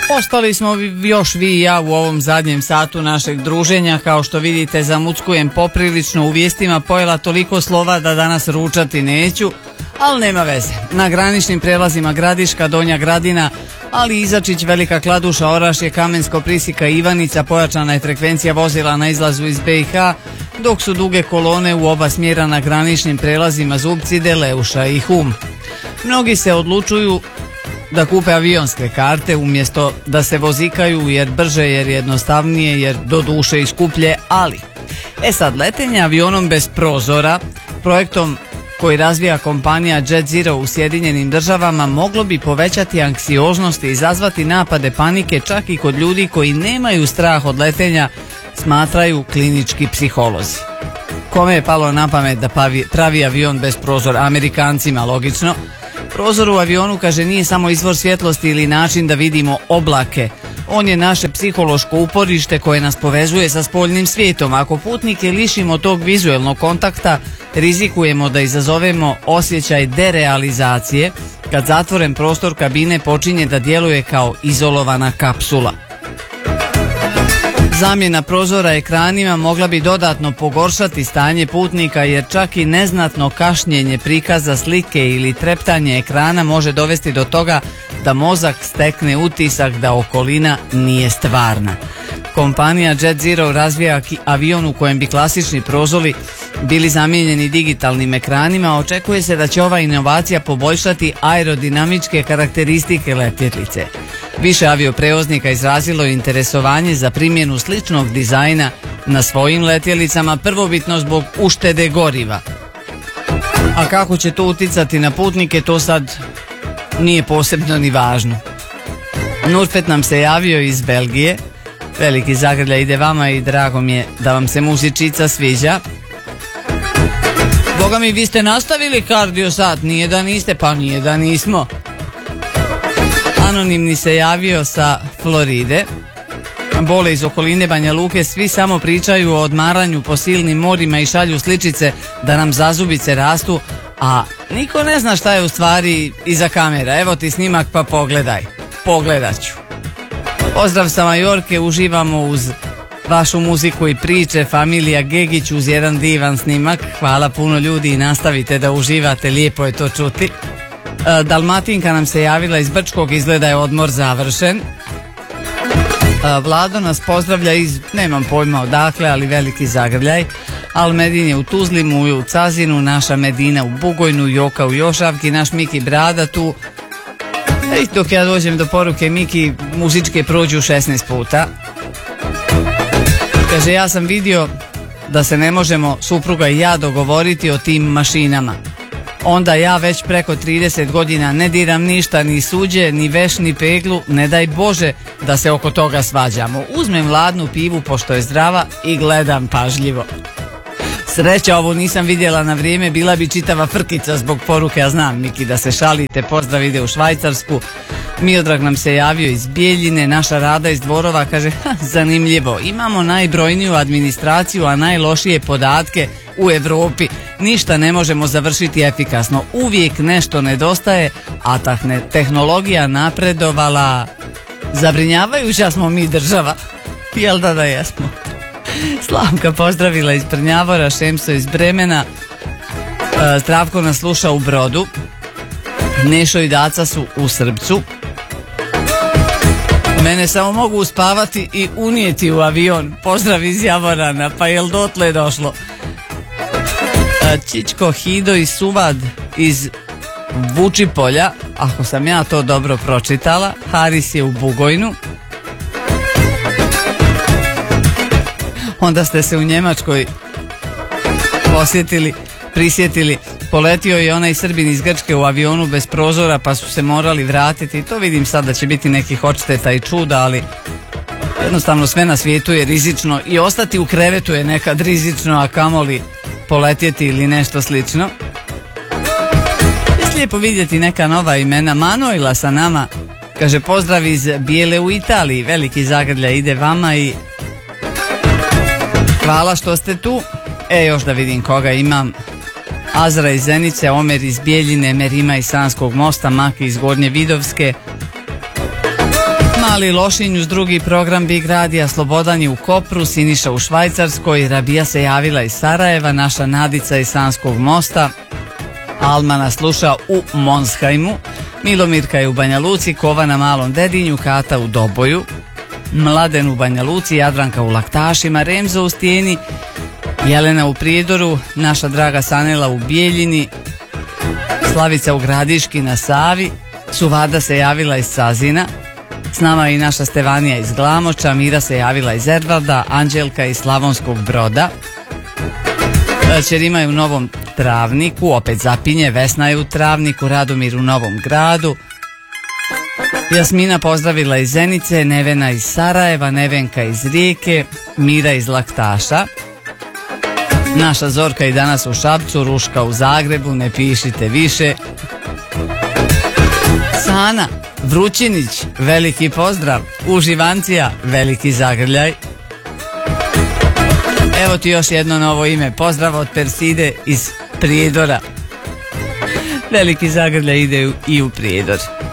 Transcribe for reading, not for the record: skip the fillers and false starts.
Ostali smo još vi i ja u ovom zadnjem satu našeg druženja. Kao što vidite, zamuckujem poprilično, u vijestima pojela toliko slova da danas ručati neću, ali nema veze. Na graničnim prelazima Gradiška, Donja Gradina, ali Izačić, Velika Kladuša, Orašje, Kamensko, Prisika, Ivanica, pojačana je frekvencija vozila na izlazu iz BiH, dok su duge kolone u oba smjera na graničnim prelazima Zubci, Leuša i Hum. Mnogi se odlučuju da kupe avionske karte umjesto da se vozikaju, jer brže, jer jednostavnije, jer do duše i skuplje, ali sad letenje avionom bez prozora, projektom koji razvija kompanija Jet Zero u Sjedinjenim Državama, moglo bi povećati anksioznost i izazvati napade panike čak i kod ljudi koji nemaju strah od letenja, smatraju klinički psiholozi. Kome je palo na pamet da pravi avion bez prozora? Amerikancima, logično. Prozor u avionu, kaže, nije samo izvor svjetlosti ili način da vidimo oblake. On je naše psihološko uporište koje nas povezuje sa spoljnim svijetom. Ako putnike lišimo tog vizuelnog kontakta, rizikujemo da izazovemo osjećaj derealizacije kad zatvoren prostor kabine počinje da djeluje kao izolovana kapsula. Zamjena prozora ekranima mogla bi dodatno pogoršati stanje putnika, jer čak i neznatno kašnjenje prikaza slike ili treptanje ekrana može dovesti do toga da mozak stekne utisak da okolina nije stvarna. Kompanija Jet Zero razvija avion u kojem bi klasični prozori bili zamijenjeni digitalnim ekranima. Očekuje se da će ova inovacija poboljšati aerodinamičke karakteristike letjelice. Više avioprevoznika izrazilo je interesovanje za primjenu sličnog dizajna na svojim letjelicama, prvobitno zbog uštede goriva. A kako će to uticati na putnike, to sad nije posebno ni važno. Nurfet nam se javio iz Belgije. Veliki zagrljaj ide vama i drago mi je da vam se muzičica sviđa. Boga mi, vi ste nastavili kardio sat, nije da niste, pa nije da nismo. Anonimni se javio sa Floride. Bole iz okoline Banja Luke, svi samo pričaju o odmaranju po silnim morima i šalju sličice da nam zazubice rastu, a niko ne zna šta je u stvari iza kamera. Evo ti snimak pa pogledaj. Pogledat ću. Pozdrav sa Majorke, uživamo uz vašu muziku i priče, familija Gegić, uz jedan divan snimak. Hvala puno ljudi i nastavite da uživate, lijepo je to čuti. Dalmatinka nam se javila iz Brčkog, izgleda je odmor završen. Vlado nas pozdravlja iz, nemam pojma odakle, ali veliki zagrljaj. Almedin je u Tuzli, Muju u Cazinu, naša Medina u Bugojnu, Joka u Jošavki, naš Miki Brada tu. Dok ja dođem do poruke, Miki, muzičke prođu 16 puta. Kaže, ja sam vidio da se ne možemo supruga i ja dogovoriti o tim mašinama. Onda ja već preko 30 godina ne diram ništa, ni suđe, ni veš, ni peglu, ne daj Bože da se oko toga svađamo. Uzmem ladnu pivu pošto je zdrava i gledam pažljivo. Sreća, ovo nisam vidjela na vrijeme, bila bi čitava frkica zbog poruke, ja znam, Miki, da se šalite, pozdrav ide u Švajcarsku. Miodrag nam se javio iz Bijeljine, naša Rada iz Dvorova, kaže, zanimljivo, imamo najbrojniju administraciju, a najlošije podatke u Europi, ništa ne možemo završiti efikasno, uvijek nešto nedostaje, a tehnologija napredovala, zabrinjavajuća smo mi država, jel da jesmo? Slavka pozdravila iz Prnjavora, Šemso iz Bremena, Zdravko nas sluša u Brodu, Nešo i Daca su u Srbcu. Mene samo mogu uspavati i unijeti u avion. Pozdrav iz Javorana, pa jel dotle došlo? Čičko Hido i Suvad iz Vučipolja, ako sam ja to dobro pročitala. Haris je u Bugojnu. Onda ste se u Njemačkoj prisjetili, poletio je onaj Srbin iz Grčke u avionu bez prozora pa su se morali vratiti. To vidim sad da će biti nekih odšteta i čuda, ali jednostavno sve na svijetu je rizično i ostati u krevetu je nekad rizično, a kamoli poletjeti ili nešto slično. Je lijepo vidjeti neka nova imena. Manojla sa nama, kaže, pozdrav iz Bijele u Italiji, veliki zagrljaj ide vama i hvala što ste tu. Još da vidim koga imam. Azra iz Zenice, Omer iz Bijeljine, Merima iz Sanskog mosta, Maki iz Gornje Vidovske, Mali Lošinj uz drugi program Big Radija, Slobodan je u Kopru, Siniša u Švajcarskoj, Rabija se javila iz Sarajeva, naša Nadica iz Sanskog Mosta, Alma nas sluša u Monshajmu, Milomirka je u Banja Luci, Kova na Malom Dedinju, Kata u Doboju, Mladen u Banja Luci, Jadranka u Laktašima, Remzo u Stijeni, Jelena u Prijedoru, naša draga Sanela u Bijeljini, Slavica u Gradiški na Savi, Suvada se javila iz Sazina, s nama je i naša Stevanija iz Glamoča, Mira se javila iz Edvalda, Anđelka iz Slavonskog Broda, Čerima je u Novom Travniku, opet Zapinje, Vesna je u Travniku, Radomir u Novom Gradu, Jasmina pozdravila iz Zenice, Nevena iz Sarajeva, Nevenka iz Rijeke, Mira iz Laktaša, naša Zorka i danas u Šapcu, Ruška u Zagrebu, ne pišite više, Sana Vrućinić, veliki pozdrav, Uživancija, veliki zagrljaj. Evo ti još jedno novo ime, pozdrav od Perside iz Prijedora. Veliki zagrljaj ide i u Prijedor.